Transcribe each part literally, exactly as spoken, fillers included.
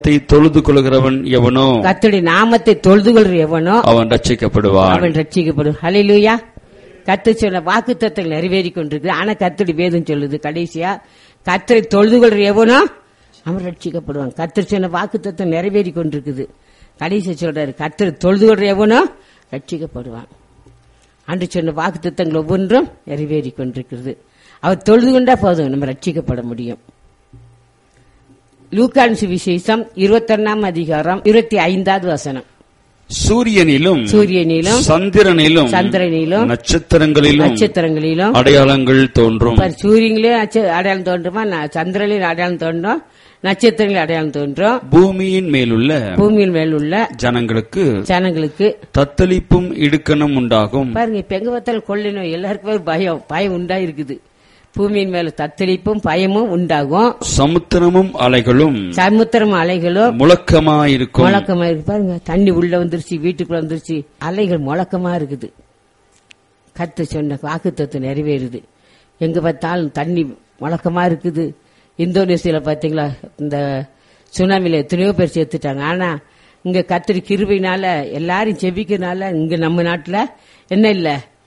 தொழுது கொள்கிறவன் எவனோ, கர்த்தருடைய நாமத்தை தொழுது கொள்கிற எவனோ அவன் ரட்சிக்கப்படுவான். அவன் ரட்சிக்கப்படும். ஹல்லேலூயா. கர்த்தர் சொன்ன வாக்குத்தத்தங்கள் நிறைவேறி கொண்டிருக்கு. ஆனா கர்த்தருடைய வேதம் சொல்லுது கடைசியா, கர்த்தரை தொழுது கொள்கிற எவனோ அவன் ரட்சிக்கப்படுவான். கர்த்தர் சொன்ன வாக்குத்தத்தம் நிறைவேறி கொண்டிருக்குது. கடைசியா சொல்றாரு, கர்த்தரை தொழுது கொள்கிற எவனோ ரட்சிக்கப்படுவான். அன்று சொன்ன வாக்குத்தத்தங்கள் ஒவ்வொன்றும் நிறைவேறி கொண்டிருக்கிறது. அவர் தொழுது கொண்டா போதும், நம்ம ரட்சிக்கப்பட முடியும். லூக்கான் சுவிசேஷம் இருபத்தொன்னாம் அதிகாரம் இருபத்தி ஐந்தாவது வசனம். சூரியனிலும் சூரியனிலும் சந்திரனிலும் சந்திரனிலும் நட்சத்திரங்களிலும் நட்சத்திரங்களிலும் அடையாளங்கள் தோன்றும். சூரியனிலே அடையாளம் தோன்றுமா, சந்திரனில் அடையாளம் தோன்றும், நட்சத்திரங்களில் அடையாளம் தோன்றும். பூமியின் மேலுள்ள பூமியின் மேலுள்ள ஜனங்களுக்கு ஜனங்களுக்கு தத்தளிப்பும் இடுக்கணும் உண்டாகும். பாருங்க, இப்ப எங்க பார்த்தாலும் கொள்ளை நோய், எல்லாருக்குமே ஒரு பயம் பயம் உண்டாயிருக்குது. பூமியின் மேல தத்தளிப்பும் பயமும் உண்டாகும். சமுத்திரமும் அலைகளும் சமுத்திரம் அலைகளும் முழக்கமாயிருக்கும். முழக்கமா இருக்கு. பாருங்க, தண்ணி உள்ள வந்துருச்சு, வீட்டுக்குள்ள வந்துருச்சு, அலைகள் முழக்கமா இருக்குது. கர்த்தர் சொன்ன வாக்குத்தத்தம் நிறைவேறுது. எங்க பார்த்தாலும் தண்ணி முழக்கமா இருக்குது. இந்தோனேசியால பாத்தீங்களா, இந்த சுனாமில எத்தனையோ பேர் சேர்த்துட்டாங்க. ஆனா இங்க கர்த்தர் கிருபையினால எல்லாரும் செபிக்கிறனால இங்க நம்ம நாட்டுல என்ன இல்ல,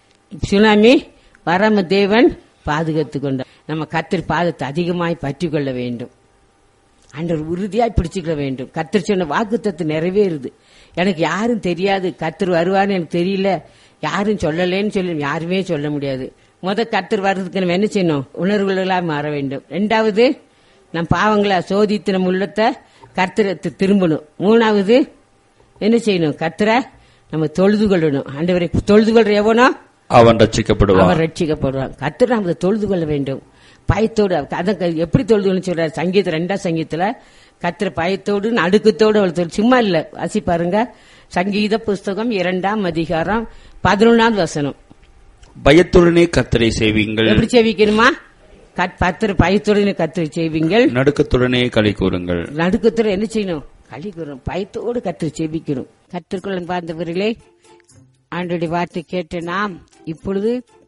சுனாமி வராம தேவன் பாதுகாத்து கொண்டார். நம்ம கர்த்தர் பாதத்தை அதிகமாய் பற்றி கொள்ள வேண்டும். ஆண்டவர் உறுதியாய் பிடிச்சுக்க வேண்டும். கர்த்தர் சொன்ன வாக்குத்தத்தம் நிறைவேறுது. எனக்கு யாரும் தெரியாது, கர்த்தர் வருவான்னு எனக்கு தெரியல, யாரும் சொல்லலேன்னு சொல்லி யாருமே சொல்ல முடியாது. முத கர்த்தர் வர்றதுக்கு நம்ம என்ன செய்யணும், உணர்வுகளா மாற வேண்டும். ரெண்டாவது, நம் பாவங்களை சோதித்து நம்ம உள்ளத்தை கர்த்தரை திரும்பணும். மூணாவது என்ன செய்யணும், கர்த்தரை நம்ம தொழுது கொள்ளணும். ஆண்டவரை தொழுது கொள்ற எவனோ அவன் ரட்சிக்கப்படுவான். அவன் ரட்சிக்கப்படுவான். கர்த்தர் நம்ம தொழுது கொள்ள வேண்டும் பயத்தோடு. அதான் எப்படி தொழுது சொல்றாரு சங்கீத ரெண்டாம் சங்கீதத்துல, கர்த்தர் பயத்தோடு நடுக்கத்தோடு அவள் சும்மா இல்ல. வாசி பாருங்க, சங்கீத புஸ்தகம் இரண்டாம் அதிகாரம் பதினொன்னாவது வசனம். பயத்துடனே கர்த்தரை சேவிங்கள். எப்படி சேவிக்கணுமா, கர்த்தர் பயத்துடனே கர்த்தரை சேவிங்கள், நடுக்கத்துடனே களி கூறுங்கள். நடுக்கத்துடன் என்ன செய்யணும், களி கூறணும். பயத்தோடு கர்த்தரை சேவிக்கணும். கர்த்தருக்குள்ள பார்த்தவர்களே, ஆண்டோடைய வார்த்தை கேட்டு நாம் இப்பொழுது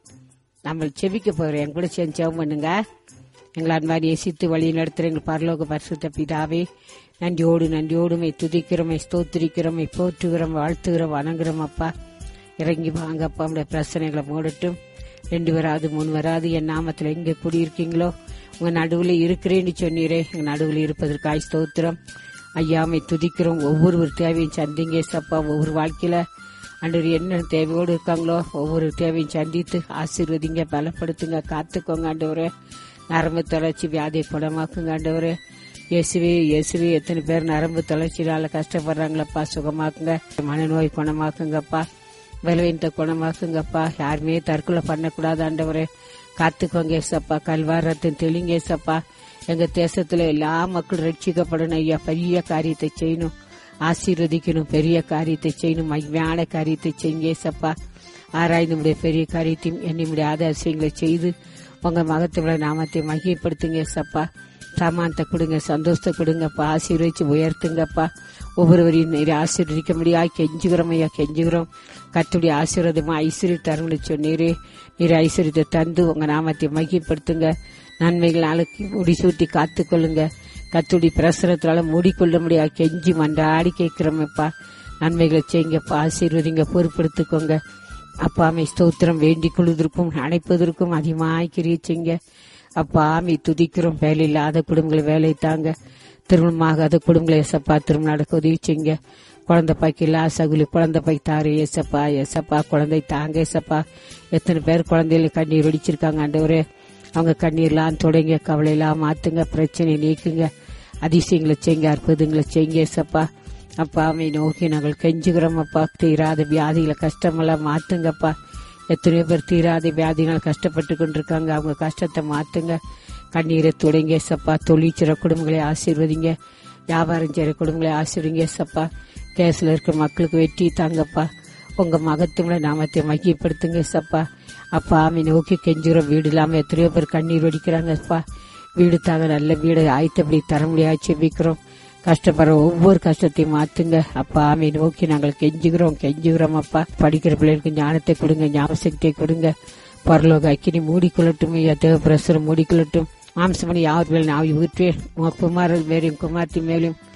நம்ம செபிக்க போறோம். என் கூட சேர்ந்து ஜெபம் பண்ணுங்க. எங்களை அன்பாரி நேசித்து வழி நடத்துற எங்கள் பரலோக பரிசுத்த பிதாவே, நன்றியோடு நன்றியோடுமை துதிக்கிறோமை ஸ்தோத்திரிக்கிறோமை போற்றுகிறோம் வாழ்த்துகிறோம் வணங்குறோம். அப்பா இறங்கி வாங்கப்பா, நம்முடைய பிரச்சனைகளை மூடட்டும். ரெண்டு வராது மூணு வராது என் நாமத்தில் எங்க குடியிருக்கீங்களோ உங்க நடுவில் இருக்கிறேன்னு சொன்னீரே, எங்க நடுவில் இருப்பதற்காய் ஸ்தோத்திரம். ஐயாமை துதிக்கிறோம். ஒவ்வொரு தேவையும் சந்திங்க சப்பா. ஒவ்வொரு வாழ்க்கையில ஆண்டவர் என்ன தேவையோடு இருக்காங்களோ ஒவ்வொரு தேவையும் சந்தித்து ஆசீர்வதிங்க, பலப்படுத்துங்க, காத்துக்கோங்க ஆண்டவரே. நரம்பு தளர்ச்சி வியாதியை குணமாக்குங்க ஆண்டவரே. இயேசுவே இயேசுவே எத்தனை பேர் நரம்பு தளர்ச்சியால கஷ்டப்படுறாங்களப்பா, சுகமாக்குங்க. மனநோய் குணமாக்குங்கப்பா, பலவீனத்தை குணமாக்குங்கப்பா. யாருமே தற்கொலை பண்ணக்கூடாது ஆண்டவரே, காத்துக்கோங்க ஏசப்பா. கல்வாரத்தின் தெளிங்க ஏசப்பா. எங்க தேசத்துல எல்லா மக்களும் ரட்சிக்கப்படணும் ஐயா. பெரிய காரியத்தை செய்யணும், ஆசீர்வதிக்கணும், பெரிய காரியத்தை செய்யணும், மகிமையான காரியத்தை செய்யுங்க ஏசப்பா. ஆராய்ந்து முடிய பெரிய காரியத்தையும் என்னுடைய ஆதாரங்களை செய்து உங்க மகத்துவ நாமத்தை மகிமைப்படுத்துங்க ஏசப்பா. சமானத்தை கொடுங்க, சந்தோஷத்தை கொடுங்கப்பா, ஆசீர்வதிச்சு உயர்த்துங்கப்பா. ஒவ்வொருவரையும் நீர் ஆசீர்வதிக்க முடியாது கெஞ்சுகிறோம் ஐயா, கெஞ்சுகிறோம். கர்த்தருடைய ஆசீர்வாதமா ஐஸ்வர்ய தரும்னு சொன்னீரே, நீர் ஐஸ்வர்யத்தை தந்து உங்க நாமத்தை மகிமைப்படுத்துங்க. நன்மைகள் நாளைக்கு முடிசூட்டி காத்துக்கொள்ளுங்க. கர்த்தருடைய பிரசனத்தினால மூடிக்கொள்ள முடியாது கெஞ்சி மன்றாடி கேட்கிறோமப்பா. நன்மைகளை செய்யுங்கப்பா, ஆசீர்வதிங்க, பொறுப்படுத்திக்கோங்க அப்பா. ஆமை ஸ்தோத்திரம். வேண்டிக் கொள்வதற்கும் அணைப்பதற்கும் அதிகமாய் கிரியை செய்யுங்க அப்பா. ஆமை துதிக்கிறோம். வேலை இல்லாத குடும்பங்களை வேலை தாங்க, திருமணமாகாத குடும்பங்களை ஏசப்பா திருமணம் நடக்க உதவி செய்யுங்க. குழந்தை பாய்க்கு இல்லா சகுலி குழந்தை பாய்க்கு தாரு ஏசப்பா. ஏசப்பா குழந்தை தாங்க ஏசப்பா. எத்தனை பேர் குழந்தைகளை கண்ணீர் வெடிச்சிருக்காங்க ஆண்டவரே, அவங்க கண்ணீர்லாம் தொடங்க, கவலையெல்லாம் மாத்துங்க, பிரச்சனை நீக்குங்க, அதிசயங்களை செய்யுங்க, அற்புதங்களை செய்யுங்க ஏசப்பா. அப்பா அவை நோக்கி நாங்கள் கெஞ்சுகிறோம் அப்பா. தீராத வியாதிகளை கஷ்டமெல்லாம் மாத்துங்கப்பா. எத்தனையோ பேர் தீராத வியாதிகள் கஷ்டப்பட்டு கொண்டிருக்காங்க, அவங்க கஷ்டத்தை மாத்துங்க, கண்ணீரை தொடங்க ஏசப்பா. தொழிற்சிற குடும்பங்களை ஆசீர்வதிங்க, வியாபாரம் செய்கிற குடும்பங்களை ஆசீர்வதிங்க ஏசப்பா. கேஸ்ல இருக்க மக்களுக்கு வெற்றி தாங்கப்பா. உங்க மகத்துவங்களை நாமத்தை மகிமைப்படுத்துங்க ஏசப்பா. அப்பா ஆமை நோக்கி கெஞ்சுகிறோம். வீடு இல்லாம எத்தனையோ பேர் கண்ணீர் வடிக்கிறாங்கப்பா. வீடு தாங்க, நல்ல வீடு ஆயத்தப்படி தர முடியாது செபிக்கிறோம். கஷ்டப்படுற ஒவ்வொரு கஷ்டத்தையும் மாத்துங்க அப்பா. ஆமை நோக்கி நாங்கள் கெஞ்சுகிறோம் கெஞ்சுகிறோம் அப்பா. படிக்கிற பிள்ளைகளுக்கு ஞானத்தை கொடுங்க, ஞாபகத்தை கொடுங்க. பரலோக அக்கினி மூடிக்கொள்ளட்டும், தேவ பிரசுரம் மூடிக்கொள்ளட்டும். மாம்சமணி யார் மேலும் ஆவி ஊற்றேன், குமாரன் மேலும் குமார்த்தி மேலும்